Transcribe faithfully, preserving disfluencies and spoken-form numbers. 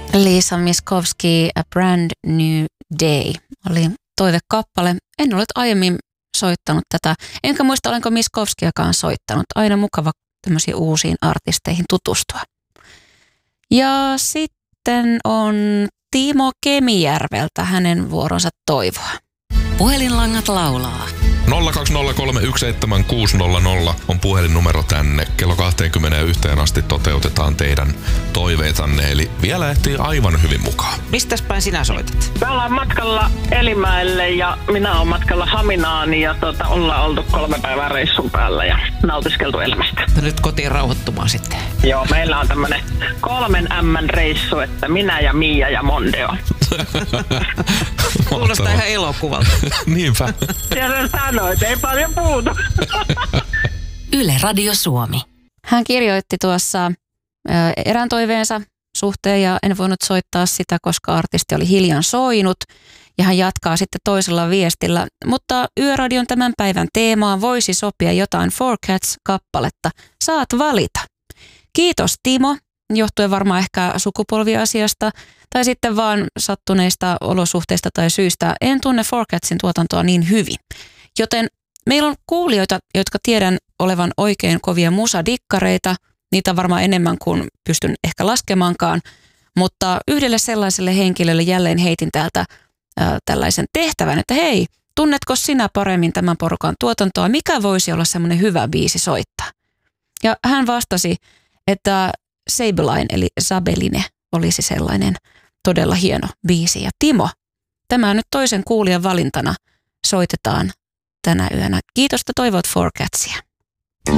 Lisa Miskovsky, A Brand New Day oli toivekappale. En ole aiemmin soittanut tätä. Enkä muista, olenko Miskovskiakaan soittanut. Aina mukava tämmöisiin uusiin artisteihin tutustua. Ja sitten on Timo Kemijärveltä hänen vuoronsa toivoa. Puhelinlangat laulaa. nolla kaksi nolla kolme yksi seitsemän kuusi nolla nolla on puhelinnumero tänne. Kello kaksikymmentäyksi asti toteutetaan teidän toiveitanne, eli vielä ehtii aivan hyvin mukaan. Mistäs päin sinä soitat? Me ollaan matkalla Elimäelle ja minä olen matkalla Haminaan ja tota, ollaan oltu kolme päivää reissun päällä ja nautiskeltu elämästä. Nyt kotiin rauhoittumaan sitten. Joo, meillä on tämmönen kolmen ämmän reissu, että minä ja Mia ja Mondeo. Kuulostaa ihan elokuvalta. Niinpä. Ja se sanoi, että ei paljon puutu. Yle Radio Suomi. Hän kirjoitti tuossa erään toiveensa suhteen ja en voinut soittaa sitä, koska artisti oli hiljan soinut. Ja hän jatkaa sitten toisella viestillä. Mutta Yöradion tämän päivän teemaan voisi sopia jotain Four Cats-kappaletta. Saat valita. Kiitos Timo, johtuen varmaan ehkä sukupolviasiasta tai sitten vaan sattuneista olosuhteista tai syistä. En tunne Four Catsin tuotantoa niin hyvin. Joten meillä on kuulijoita, jotka tiedän olevan oikein kovia musadikkareita. Niitä on varmaan enemmän kuin pystyn ehkä laskemaankaan. Mutta yhdelle sellaiselle henkilölle jälleen heitin täältä ää, tällaisen tehtävän, että hei, tunnetko sinä paremmin tämän porukan tuotantoa? Mikä voisi olla semmoinen hyvä biisi soittaa? Ja hän vastasi, että Sabeline eli Sabeline olisi sellainen todella hieno biisi. Ja Timo, tämä nyt toisen kuulijan valintana soitetaan tänä yönä. Kiitos, että toivot Four Catsia.